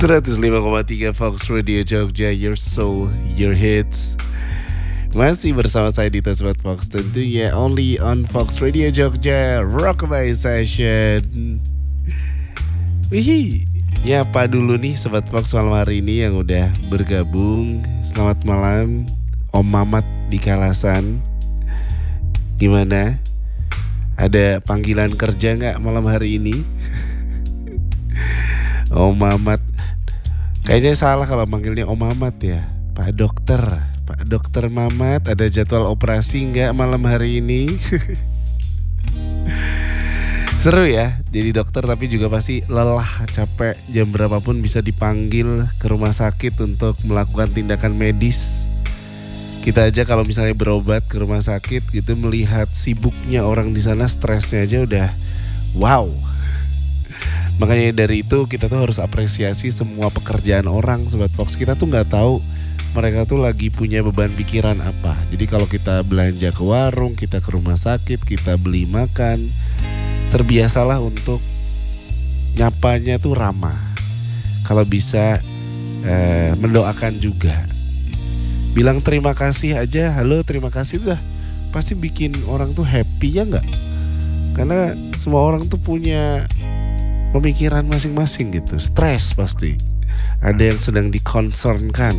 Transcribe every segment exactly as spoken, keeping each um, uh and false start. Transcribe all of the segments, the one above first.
seratus lima koma tiga Fox Radio Jogja, your soul, your hits. Masih bersama saya Dito Sobat Fox, tentunya only on Fox Radio Jogja Rockabye Session. Wih, nyapa dulu nih Sobat Fox malam hari ini yang udah bergabung. Selamat malam Om Mamat di Kalasan. Gimana? Ada panggilan kerja gak malam hari ini? Om Mamat. Kayaknya salah kalau manggilnya Om Mamat ya. Pak Dokter, Pak Dokter Mamat, ada jadwal operasi nggak malam hari ini? Seru ya, jadi dokter tapi juga pasti lelah, capek. Jam berapapun bisa dipanggil ke rumah sakit untuk melakukan tindakan medis. Kita aja kalau misalnya berobat ke rumah sakit gitu, melihat sibuknya orang di sana, stresnya aja udah wow. Makanya dari itu kita tuh harus apresiasi semua pekerjaan orang Sobat Fox. Kita tuh gak tahu mereka tuh lagi punya beban pikiran apa. Jadi kalau kita belanja ke warung, kita ke rumah sakit, kita beli makan, terbiasalah untuk nyapanya tuh ramah. Kalau bisa eh, mendoakan juga. Bilang terima kasih aja, halo terima kasih udah pasti bikin orang tuh happy ya gak? Karena semua orang tuh punya pemikiran masing-masing gitu, stres pasti. Ada yang sedang dikoncernkan.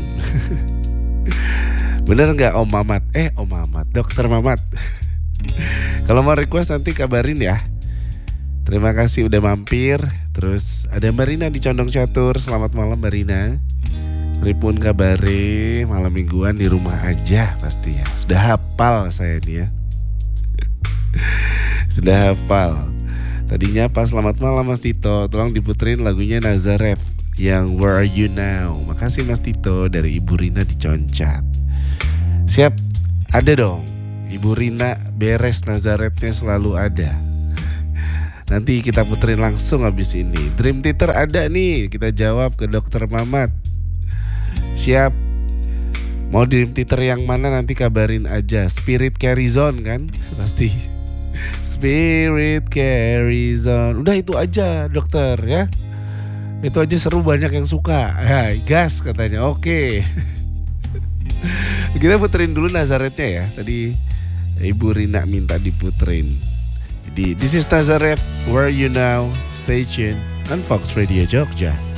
Bener gak Om Mamat? Eh Om Mamat, Dokter Mamat. Kalau mau request nanti kabarin ya. Terima kasih udah mampir. Terus ada Marina di Condong Catur. Selamat malam Marina. Pripun kabare, malam mingguan di rumah aja pasti ya. Sudah hafal saya nih ya. Sudah hafal. Tadinya pas selamat malam Mas Tito, tolong diputerin lagunya Nazareth yang Where Are You Now. Makasih Mas Tito dari Ibu Rina di Concat. Siap, ada dong. Ibu Rina beres Nazarethnya selalu ada. Nanti kita puterin langsung habis ini. Dream Theater ada nih, kita jawab ke Dokter Mamat. Siap. Mau Dream Theater yang mana nanti kabarin aja. Spirit Carry Zone kan? Pasti. Spirit carries on. Udah itu aja dokter ya. Itu aja seru, banyak yang suka. Hai, gas katanya. Oke. Kita puterin dulu Nazarethnya ya. Tadi Ibu Rina minta diputerin. Jadi this is Nazareth, Where You Now. Stay tuned on Fox Radio Jogja.